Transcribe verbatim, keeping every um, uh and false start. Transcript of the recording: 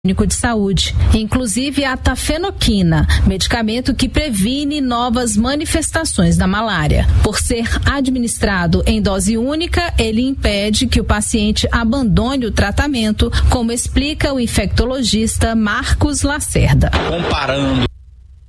Único de Saúde, inclusive a tafenoquina, medicamento que previne novas manifestações da malária. Por ser administrado em dose única, ele impede que o paciente abandone o tratamento, como explica o infectologista Marcos Lacerda. Comparando